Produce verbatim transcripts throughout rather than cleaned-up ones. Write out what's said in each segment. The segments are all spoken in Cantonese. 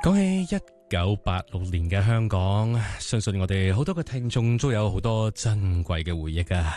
講起一九八六年嘅香港，相信我哋好多嘅聽眾都有好多珍貴嘅回憶啊！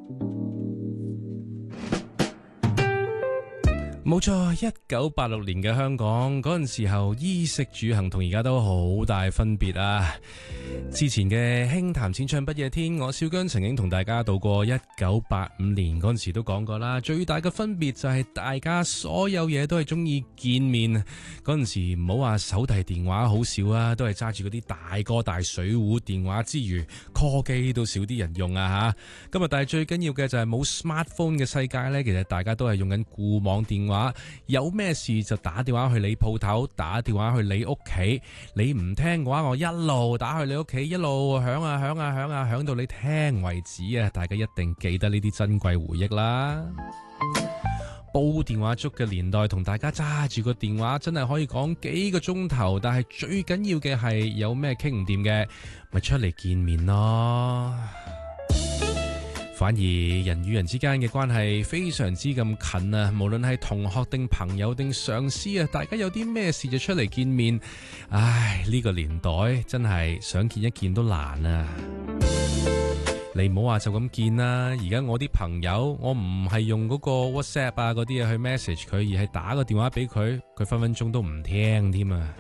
冇錯，一九八六年嘅香港嗰陣時候，衣食住行同而家都好大分別啊！之前嘅輕談淺唱不夜天，我小姜曾經同大家度過一九八五年嗰陣時都講過啦。最大嘅分別就係大家所有嘢都係中意見面，嗰陣時唔好話手提電話好少啊，都係揸住嗰啲大哥大水壺電話之餘 call 機都少啲人用啊吓。今日但係最緊要嘅就係冇 smartphone 嘅世界呢，其實大家都係用緊固網電話。有咩事就打電話去你鋪頭，打電話去你屋企，你唔聽嘅話，我一路打去你屋企，一路響啊響啊響啊響到你聽為止啊！大家一定記得呢啲珍貴回憶啦。煲電話粥嘅年代，同大家揸住個電話真係可以講幾個鐘頭，但係最緊要嘅係有咩傾唔掂嘅，咪出嚟見面咯。反而人與人之間嘅關係非常之咁近啊，無論係同學定朋友定上司啊，大家有啲咩事就出嚟見面。唉，呢個年代真係想見一見都難啊！你唔好話就咁見啦，而家我啲朋友，我唔係用嗰個 WhatsApp 啊嗰啲啊去 message 佢，而係打個電話俾佢，佢分分鐘都唔聽添啊！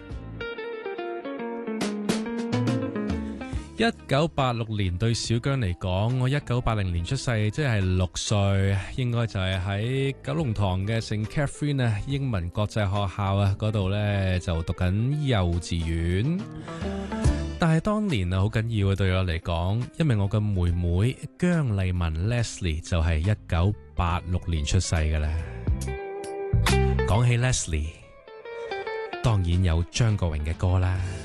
一九八六年對小姜嚟講，我一九八零年出世，即係六歲，應該就係喺九龍塘嘅聖 Catherine 啊英文國際學校啊嗰度呢，就讀緊幼稚園。但係當年啊好緊要啊對我嚟講，因為我嘅妹妹姜麗文 Leslie 就係一九八六年出世嘅啦。講起 Leslie，當然有張國榮嘅歌啦。